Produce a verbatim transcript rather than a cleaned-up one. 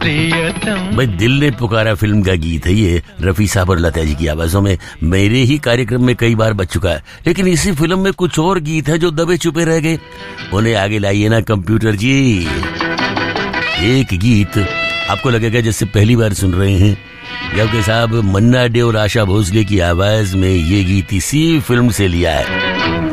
प्रियतम। भाई दिल ने पुकारा फिल्म का गीत है ये, रफी साहब और लता जी की आवाजों में मेरे ही कार्यक्रम में कई बार बज चुका है। लेकिन इसी फिल्म में कुछ और गीत है जो दबे छुपे रह गए, उन्हें आगे लाइए ना कंप्यूटर जी। एक गीत आपको लगेगा जैसे पहली बार सुन रहे हैं, जबकि साहब मन्ना डे और आशा भोसले की आवाज में ये गीत इसी फिल्म से लिया है।